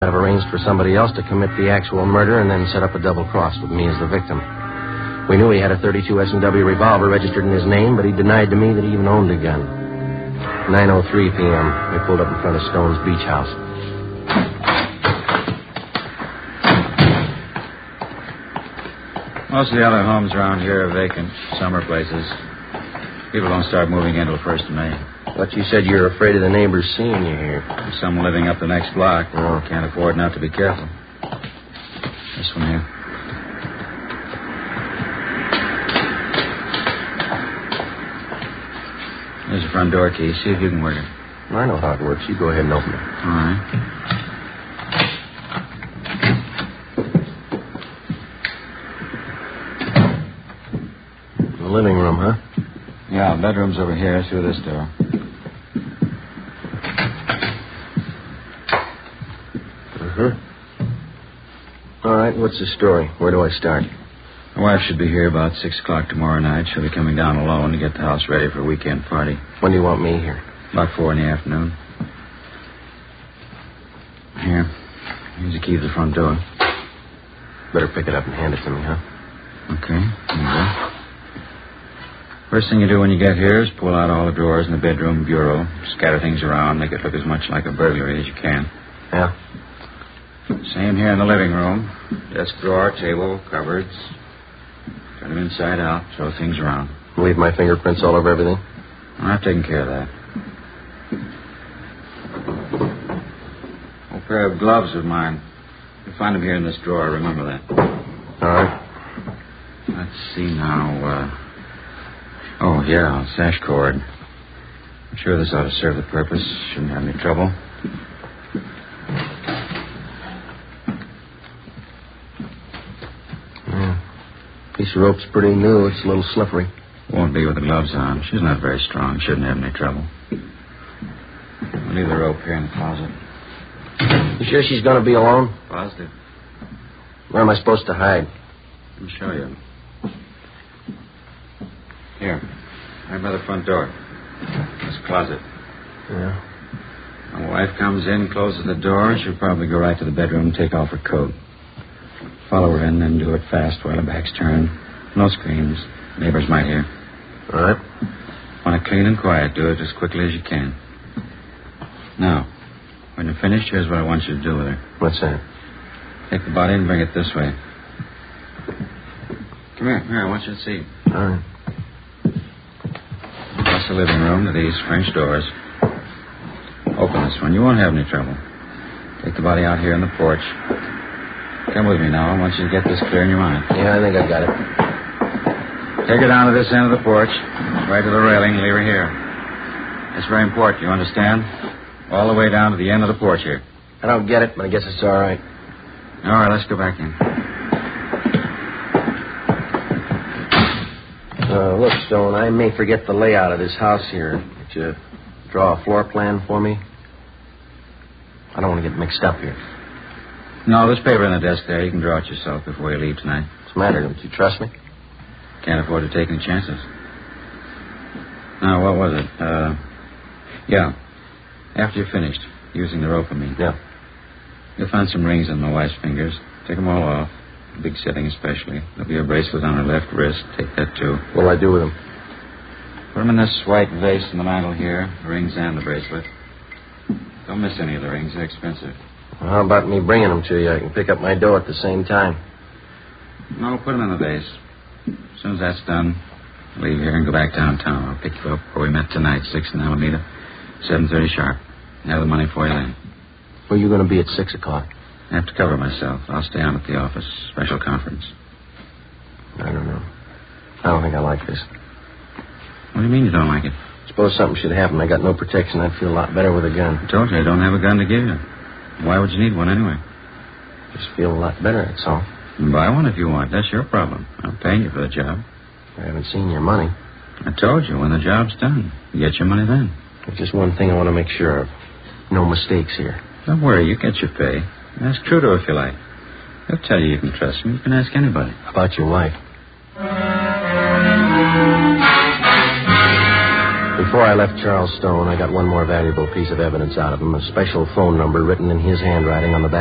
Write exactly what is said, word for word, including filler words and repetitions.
I've arranged for somebody else to commit the actual murder and then set up a double cross with me as the victim. We knew he had a thirty-two S and W revolver registered in his name, but he denied to me that he even owned a gun. nine oh three p.m., we pulled up in front of Stone's beach house. Most of the other homes around here are vacant, summer places. People don't start moving in till first of May. But you said you're afraid of the neighbors seeing you here. There's some living up the next block. Oh. Can't afford not to be careful. This one here. There's the front door key. See if you can work it. I know how it works. You go ahead and open it. All right. The living room, huh? Yeah, bedroom's over here through this door. Uh-huh. All right, what's the story? Where do I start? My wife should be here about six o'clock tomorrow night. She'll be coming down alone to get the house ready for a weekend party. When do you want me here? About four in the afternoon. Here. Here's the key to the front door. Better pick it up and hand it to me, huh? Okay, here you go. First thing you do when you get here is pull out all the drawers in the bedroom bureau, scatter things around, make it look as much like a burglary as you can. Yeah? Same here in the living room. Desk drawer, table, cupboards. Turn them inside out, throw things around. Leave my fingerprints all over everything? I've taken care of that. Old pair of gloves of mine. You'll find them here in this drawer, remember that. All right. Let's see now, uh... Oh, yeah, sash cord. I'm sure this ought to serve the purpose. Shouldn't have any trouble. Yeah. Piece of rope's pretty new. It's a little slippery. Won't be with the gloves on. She's not very strong. Shouldn't have any trouble. I'll leave the rope here in the closet. You sure she's going to be alone? Positive. Where am I supposed to hide? Let me show you. Here. Right by the front door. This closet. Yeah. My wife comes in, closes the door. She'll probably go right to the bedroom and take off her coat. Follow her in, then do it fast while her back's turned. No screams. Neighbors might hear. All right. Want it clean and quiet. Do it as quickly as you can. Now, when you're finished, here's what I want you to do with her. What's that? Take the body and bring it this way. Come here. Here, I want you to see. All right. Across the living room to these French doors. Open this one. You won't have any trouble. Take the body out here on the porch. Come with me now. I want you to get this clear in your mind. Yeah, I think I got it. Take her down to this end of the porch. Right to the railing and leave her here. It's very important, you understand? All the way down to the end of the porch here. I don't get it, but I guess it's all right. All right, let's go back in. Uh, look, Stone, I may forget the layout of this house here. Could you draw a floor plan for me? I don't want to get mixed up here. No, there's paper in the desk there. You can draw it yourself before you leave tonight. What's the matter? Don't you trust me? Can't afford to take any chances. Now, what was it? Uh, yeah. After you're finished using the rope, I mean. Yeah. You'll find some rings on my wife's fingers. Take them all off. A big setting especially. There'll be a bracelet on her left wrist. Take that, too. What'll I do with them? Put them in this white vase in the mantel here. The rings and the bracelet. Don't miss any of the rings. They're expensive. Well, how about me bringing them to you? I can pick up my dough at the same time. No, put them in the vase. As soon as that's done, I'll leave here and go back downtown. I'll pick you up where we met tonight, six in Alameda, seven thirty sharp. I have the money for you then. Where are you going to be at six o'clock? I have to cover myself. I'll stay on at the office. Special conference. I don't know. I don't think I like this. What do you mean you don't like it? Suppose something should happen. I got no protection. I'd feel a lot better with a gun. I told you I don't have a gun to give you. Why would you need one anyway? Just feel a lot better, that's all. Buy one if you want. That's your problem. I'm paying you for the job. I haven't seen your money. I told you, when the job's done, you get your money then. There's just one thing I want to make sure of. No mistakes here. Don't worry, you get your pay. Ask Trudeau if you like. He'll tell you you can trust him. You can ask anybody. How about your wife? Before I left Charles Stone, I got one more valuable piece of evidence out of him. A special phone number written in his handwriting on the back